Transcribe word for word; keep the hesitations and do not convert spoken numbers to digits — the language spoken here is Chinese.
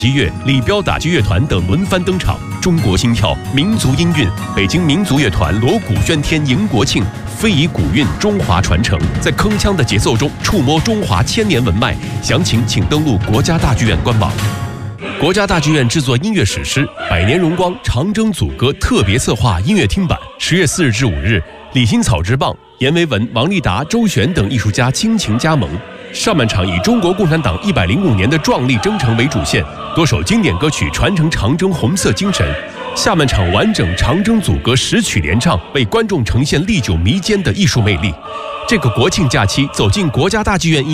击乐、李彪打击乐团等轮番登场，中国心跳、民族音韵、北京民族乐团锣鼓喧天迎国庆，非遗古韵中华传承，在铿锵的节奏中触摸中华千年文脉。详情请登录国家大剧院官网。国家大剧院制作音乐史诗《百年荣光·长征组歌》特别策划音乐厅版，十月四日至五日，李新草之棒、阎维文、王立达、周璇等艺术家倾情加盟。上半场以中国共产党一百零五年的壮丽征程为主线，多首经典歌曲传承长征红色精神。下半场完整长征组歌十曲联唱，为观众呈现历久弥坚的艺术魅力。这个国庆假期，走进国家大剧院。